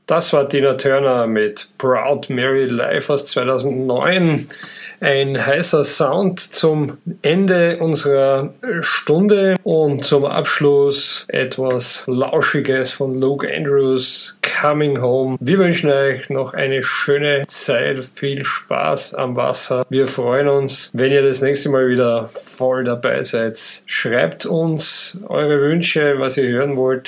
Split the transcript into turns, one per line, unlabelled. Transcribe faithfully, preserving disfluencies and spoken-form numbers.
Das war Tina Turner mit Proud Mary Live aus zweitausendneun. Ein heißer Sound zum Ende unserer Stunde und zum Abschluss etwas Lauschiges von Luke Andrews, Coming Home. Wir wünschen euch noch eine schöne Zeit, viel Spaß am Wasser. Wir freuen uns, wenn ihr das nächste Mal wieder voll dabei seid. Schreibt uns eure Wünsche, was ihr hören wollt.